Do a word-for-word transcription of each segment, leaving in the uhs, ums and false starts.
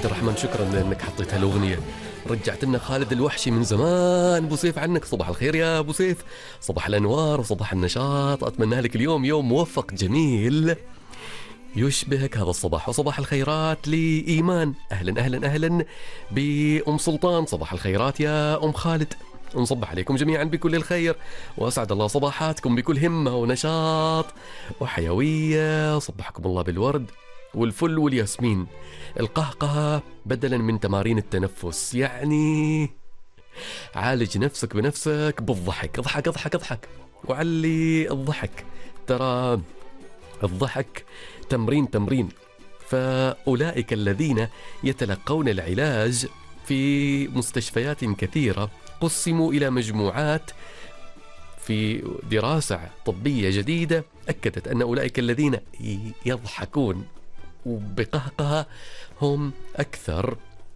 الرحمن شكرا لأنك حطيت هالأغنية، رجعت لنا خالد الوحشي من زمان. أبو سيف عنك، صباح الخير يا أبو سيف، صباح الأنوار وصباح النشاط. أتمنى لك اليوم يوم موفق جميل يشبهك هذا الصباح. وصباح الخيرات لإيمان، أهلا أهلا أهلا بأم سلطان، صباح الخيرات يا أم خالد. نصبح عليكم جميعا بكل الخير، وأسعد الله صباحاتكم بكل همة ونشاط وحيوية. صبحكم الله بالورد والفل والياسمين، القهقهة بدلا من تمارين التنفس، يعني عالج نفسك بنفسك بالضحك. اضحك اضحك اضحك وعلي الضحك، ترى الضحك تمرين تمرين. فأولئك الذين يتلقون العلاج في مستشفيات كثيرة قسموا إلى مجموعات. في دراسة طبية جديدة أكدت أن أولئك الذين يضحكون وبقهقها هم أكثر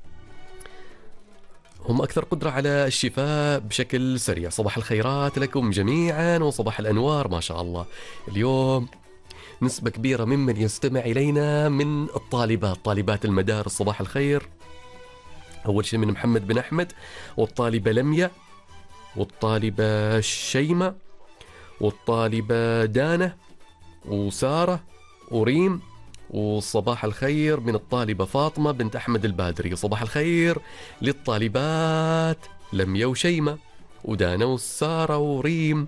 هم أكثر قدرة على الشفاء بشكل سريع. صباح الخيرات لكم جميعا وصباح الأنوار. ما شاء الله اليوم نسبة كبيرة ممن يستمع إلينا من الطالبات، طالبات المدارس. صباح الخير أول شيء من محمد بن أحمد، والطالبة لميا، والطالبة شيمة، والطالبة دانة، وسارة، وريم. وصباح الخير من الطالبة فاطمة بنت أحمد البادري. صباح الخير للطالبات لميا وشيمة ودانا وسارة وريم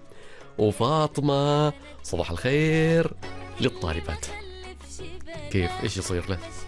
وفاطمة. صباح الخير للطالبات. كيف إيش يصير له؟